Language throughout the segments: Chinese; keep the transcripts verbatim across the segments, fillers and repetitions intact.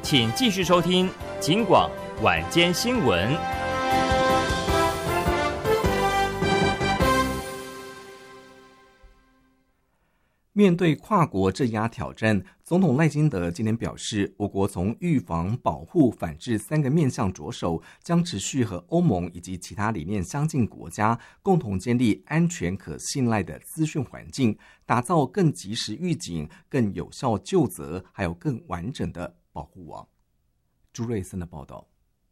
请继续收听警广晚间新闻。 面对跨国镇压挑战，总统赖清德今天表示，我国从预防、保护、反制三个面向着手，将持续和欧盟以及其他理念相近国家共同建立安全可信赖的资讯环境，打造更及时预警、更有效究责，还有更完整的保护网。朱瑞森的报道。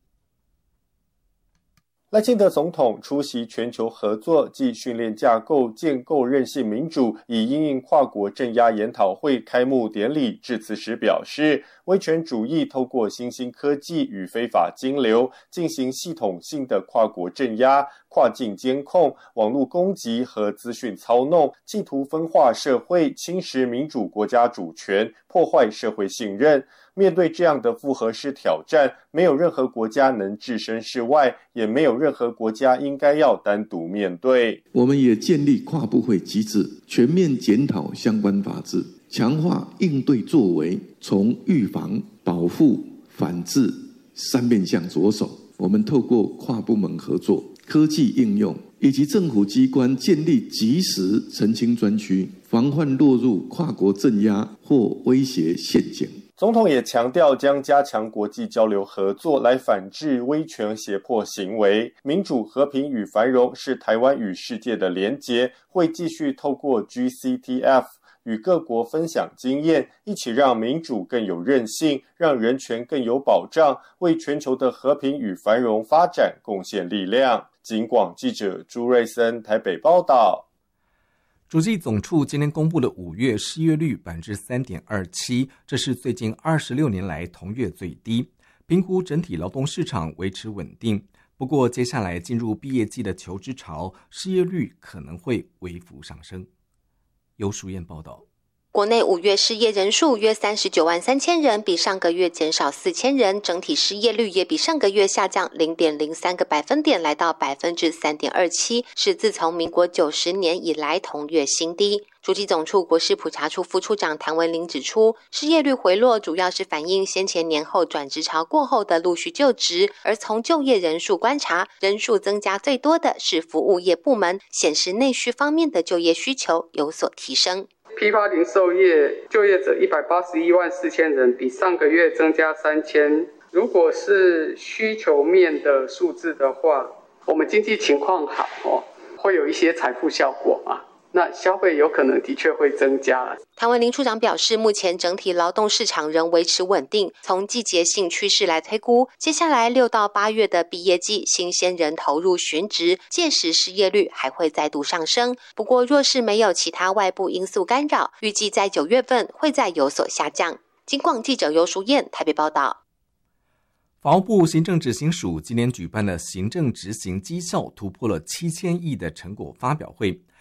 赖清德总统出席全球合作暨训练架构建构韧性民主以因应跨国镇压研讨会开幕典礼致辞时表示，威权主义透过新兴科技与非法金流进行系统性的跨国镇压、跨境监控、网络攻击和资讯操弄，企图分化社会、侵蚀民主国家主权、破坏社会信任。面对这样的复合式挑战，没有任何国家能置身事外，也没有任何国家应该要单独面对。 我们也建立跨部会机制，全面检讨相关法制，强化应对作为，从预防、保护、反制三面向着手。我们透过跨部门合作、科技应用以及政府机关建立及时澄清专区，防范落入跨国镇压或威胁陷阱。 总统也强调，将加强国际交流合作，来反制威权胁迫行为。民主、和平与繁荣是台湾与世界的连结，会继续透过 G C T F 与各国分享经验，一起让民主更有韧性，让人权更有保障，为全球的和平与繁荣发展贡献力量。警广记者朱瑞森台北报道。 主计总处今天公布的五月失业率 百分之三点二七， 这是最近二十六年来同月最低，评估整体劳动市场维持稳定。不过接下来进入毕业季的求职潮，失业率可能会微幅上升。由淑燕报道。 国内五月失业人数约三十九万三千人，比上个月减少四千人，整体失业率也比上个月下降 零点零三 个百分点，来到 百分之三点二七， 是自从民国九十年以来同月新低。主计总处国势普查处副处长谭文玲指出，失业率回落主要是反映先前年后转职潮过后的陆续就职，而从就业人数观察，人数增加最多的是服务业部门，显示内需方面的就业需求有所提升。 批发零售业就业者一百八十一万四千人，比上个月增加三千。如果是需求面的数字的话，我们经济情况好哦，会有一些财富效果嘛。那消费有可能的确会增加。 谭文玲处长表示，目前整体劳动市场仍维持稳定，从季节性趋势来推估，接下来六到八月的毕业季，新鲜人投入寻职，届时失业率还会再度上升。不过若是没有其他外部因素干扰，预计在九月份会再有所下降。警广记者尤淑燕台北报道。 法务部行政执行署今年举办的行政执行绩效突破了七千亿的成果发表会，